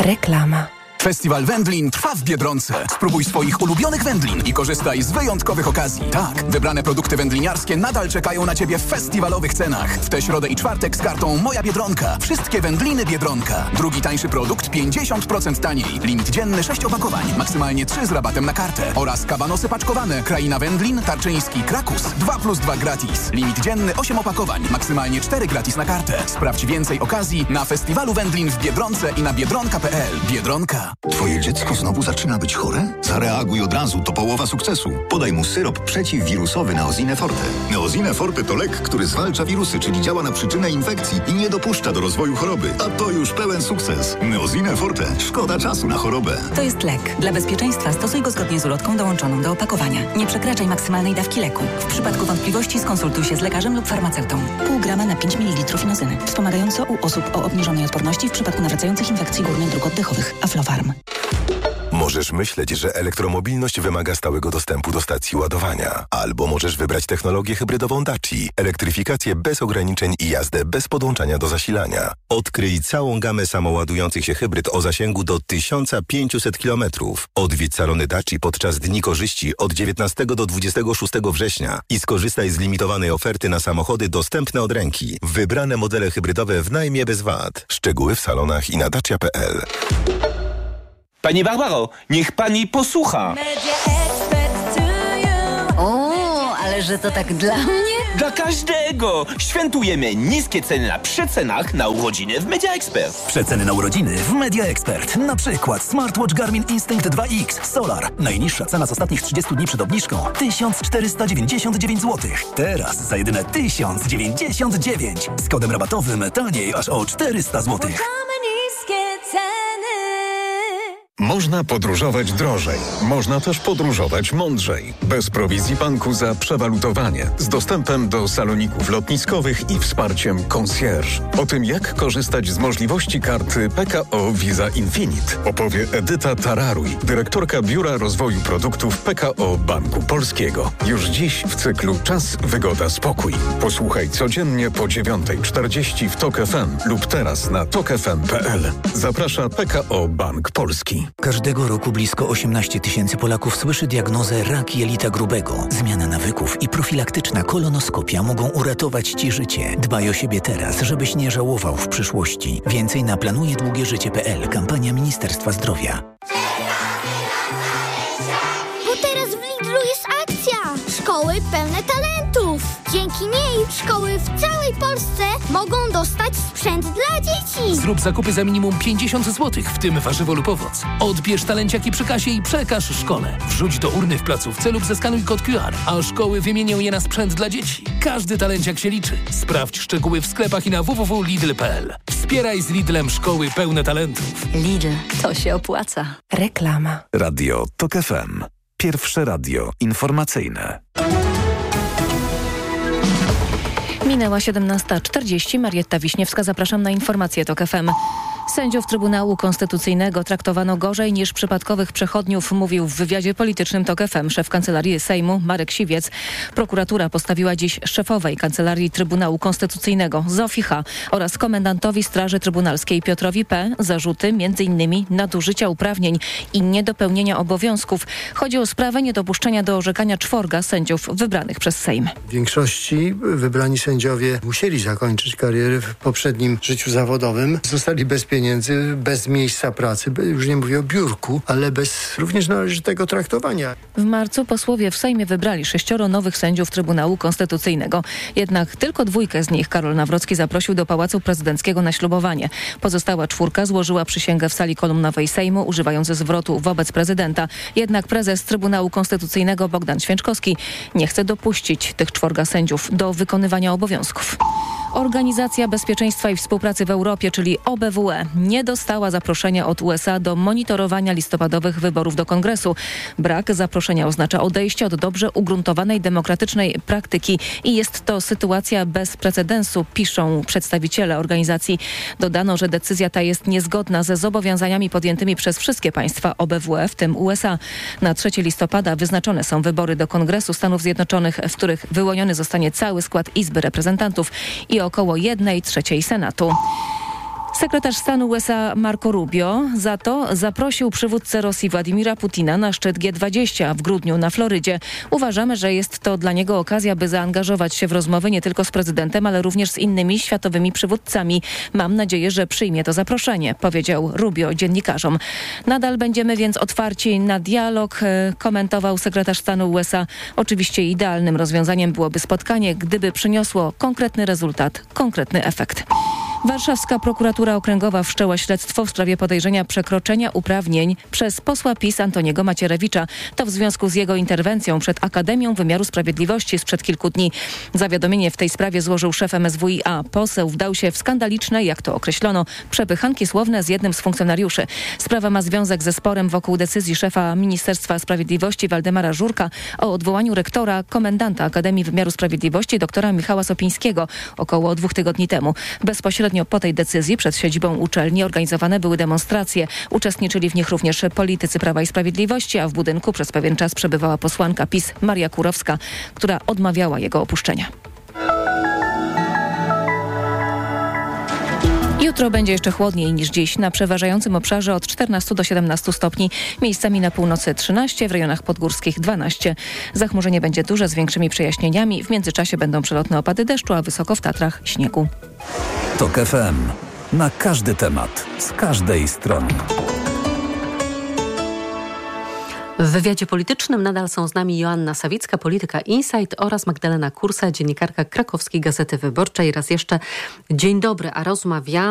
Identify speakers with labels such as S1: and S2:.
S1: Reklama.
S2: Festiwal Wędlin trwa w Biedronce. Spróbuj swoich ulubionych wędlin i korzystaj z wyjątkowych okazji. Tak, wybrane produkty wędliniarskie nadal czekają na Ciebie w festiwalowych cenach. W tę środę i czwartek z kartą Moja Biedronka. Wszystkie wędliny Biedronka. Drugi tańszy produkt 50% taniej. Limit dzienny 6 opakowań. Maksymalnie 3 z rabatem na kartę. Oraz kabanosy paczkowane. Kraina Wędlin, Tarczyński, Krakus. 2+2 gratis. Limit dzienny 8 opakowań. Maksymalnie 4 gratis na kartę. Sprawdź więcej okazji na festiwalu Wędlin w Biedronce i na biedronka.pl. Biedronka.
S3: Twoje dziecko znowu zaczyna być chore? Zareaguj od razu, to połowa sukcesu. Podaj mu syrop przeciwwirusowy Neosine Forte. Neosine Forte to lek, który zwalcza wirusy, czyli działa na przyczynę infekcji i nie dopuszcza do rozwoju choroby. A to już pełen sukces. Neosine Forte. Szkoda czasu na chorobę.
S4: To jest lek. Dla bezpieczeństwa stosuj go zgodnie z ulotką dołączoną do opakowania. Nie przekraczaj maksymalnej dawki leku. W przypadku wątpliwości skonsultuj się z lekarzem lub farmaceutą. Pół grama na 5 ml inozyny. Wspomagająco u osób o obniżonej odporności w przypadku nawracających infekcji górnych dróg oddechowych. Aflofarm.
S5: Możesz myśleć, że elektromobilność wymaga stałego dostępu do stacji ładowania. Albo możesz wybrać technologię hybrydową Daci, elektryfikację bez ograniczeń i jazdę bez podłączania do zasilania. Odkryj całą gamę samoładujących się hybryd o zasięgu do 1500 km. Odwiedź salony Daci podczas Dni Korzyści od 19 do 26 września i skorzystaj z limitowanej oferty na samochody dostępne od ręki. Wybrane modele hybrydowe w najmie bez VAT. Szczegóły w salonach i na dacia.pl.
S6: Pani Barbaro, niech pani posłucha.
S4: O, ale że to tak dla mnie?
S6: Dla każdego! Świętujemy niskie ceny na przecenach na urodziny w Media Expert.
S7: Przeceny na urodziny w Media Expert. Na przykład smartwatch Garmin Instinct 2X Solar. Najniższa cena z ostatnich 30 dni przed obniżką 1499 zł. Teraz za jedyne 1099. Z kodem rabatowym taniej aż o 400 zł.
S8: Można podróżować drożej. Można też podróżować mądrzej. Bez prowizji banku za przewalutowanie. Z dostępem do saloników lotniskowych i wsparciem concierge. O tym, jak korzystać z możliwości karty PKO Visa Infinite, opowie Edyta Tararuj, dyrektorka Biura Rozwoju Produktów PKO Banku Polskiego. Już dziś w cyklu Czas, Wygoda, Spokój. Posłuchaj codziennie po 9:40 w TOK FM lub teraz na tokfm.pl. Zaprasza PKO Bank Polski.
S9: Każdego roku blisko 18 000 Polaków słyszy diagnozę rak jelita grubego. Zmiana nawyków i profilaktyczna kolonoskopia mogą uratować Ci życie. Dbaj o siebie teraz, żebyś nie żałował w przyszłości. Więcej na planujedługieżycie.pl. Kampania Ministerstwa Zdrowia.
S10: Bo teraz w Lidlu jest akcja! Szkoły pełne talentów! Dzięki niej szkoły w całej Polsce mogą dostać sprzęt dla dzieci.
S11: Zrób zakupy za minimum 50 zł, w tym warzywo lub owoc. Odbierz talenciaki przy kasie i przekaż szkole. Wrzuć do urny w placówce lub zeskanuj kod QR, a szkoły wymienią je na sprzęt dla dzieci. Każdy talenciak się liczy. Sprawdź szczegóły w sklepach i na www.lidl.pl. Wspieraj z Lidlem szkoły pełne talentów.
S4: Lidl, to się opłaca.
S1: Reklama.
S12: Radio TOK FM. Pierwsze radio informacyjne.
S13: Minęła 17:40. Marietta Wiśniewska, zapraszam na informacje TOK FM. Sędziów Trybunału Konstytucyjnego traktowano gorzej niż przypadkowych przechodniów, mówił w wywiadzie politycznym TOK FM szef Kancelarii Sejmu Marek Siwiec. Prokuratura postawiła dziś szefowej Kancelarii Trybunału Konstytucyjnego Zofii H. oraz komendantowi Straży Trybunalskiej Piotrowi P. zarzuty m.in. nadużycia uprawnień i niedopełnienia obowiązków. Chodzi o sprawę niedopuszczenia do orzekania 4 sędziów wybranych przez Sejm.
S14: W większości wybrani sędziowie musieli zakończyć karierę w poprzednim życiu zawodowym. Zostali bez pieniędzy, bez miejsca pracy, już nie mówię o biurku, ale bez również należytego traktowania.
S13: W marcu posłowie w Sejmie wybrali 6 nowych sędziów Trybunału Konstytucyjnego. Jednak tylko 2 z nich Karol Nawrocki zaprosił do Pałacu Prezydenckiego na ślubowanie. Pozostała 4 złożyła przysięgę w sali kolumnowej Sejmu, używając zwrotu wobec prezydenta. Jednak prezes Trybunału Konstytucyjnego Bogdan Święczkowski nie chce dopuścić tych 4 sędziów do wykonywania obowiązków. Organizacja Bezpieczeństwa i Współpracy w Europie, czyli OBWE, nie dostała zaproszenia od USA do monitorowania listopadowych wyborów do Kongresu. Brak zaproszenia oznacza odejście od dobrze ugruntowanej demokratycznej praktyki i jest to sytuacja bez precedensu, piszą przedstawiciele organizacji. Dodano, że decyzja ta jest niezgodna ze zobowiązaniami podjętymi przez wszystkie państwa OBWE, w tym USA. Na 3 listopada wyznaczone są wybory do Kongresu Stanów Zjednoczonych, w których wyłoniony zostanie cały skład Izby Reprezentantów i około 1/3 Senatu. Sekretarz stanu USA Marco Rubio za to zaprosił przywódcę Rosji Władimira Putina na szczyt G20 w grudniu na Florydzie. Uważamy, że jest to dla niego okazja, by zaangażować się w rozmowy nie tylko z prezydentem, ale również z innymi światowymi przywódcami. Mam nadzieję, że przyjmie to zaproszenie, powiedział Rubio dziennikarzom. Nadal będziemy więc otwarci na dialog, komentował sekretarz stanu USA. Oczywiście idealnym rozwiązaniem byłoby spotkanie, gdyby przyniosło konkretny rezultat, konkretny efekt. Warszawska prokuratura okręgowa wszczęła śledztwo w sprawie podejrzenia przekroczenia uprawnień przez posła PiS Antoniego Macierewicza. To w związku z jego interwencją przed Akademią Wymiaru Sprawiedliwości sprzed kilku dni. Zawiadomienie w tej sprawie złożył szef MSWiA. Poseł wdał się w skandaliczne, jak to określono, przepychanki słowne z jednym z funkcjonariuszy. Sprawa ma związek ze sporem wokół decyzji szefa Ministerstwa Sprawiedliwości Waldemara Żurka o odwołaniu rektora, komendanta Akademii Wymiaru Sprawiedliwości doktora Michała Sopińskiego około 2 tygodni temu. Bezpośrednio po tej decyzji przed siedzibą uczelni organizowane były demonstracje. Uczestniczyli w nich również politycy Prawa i Sprawiedliwości, a w budynku przez pewien czas przebywała posłanka PiS Maria Kurowska, która odmawiała jego opuszczenia. Jutro będzie jeszcze chłodniej niż dziś. Na przeważającym obszarze od 14 do 17 stopni. Miejscami na północy 13, w rejonach podgórskich 12. Zachmurzenie będzie duże z większymi przejaśnieniami. W międzyczasie będą przelotne opady deszczu, a wysoko w Tatrach śniegu.
S12: TOK FM. Na każdy temat. Z każdej strony.
S1: W wywiadzie politycznym nadal są z nami Joanna Sawicka, Polityka Insight oraz Magdalena Kursa, dziennikarka krakowskiej Gazety Wyborczej. Raz jeszcze dzień dobry, a rozmawiamy